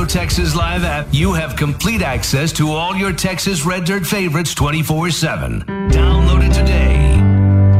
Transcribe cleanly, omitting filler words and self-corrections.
Radio Texas Live app, you have complete access to all your Texas Red Dirt favorites 24/7. Download it today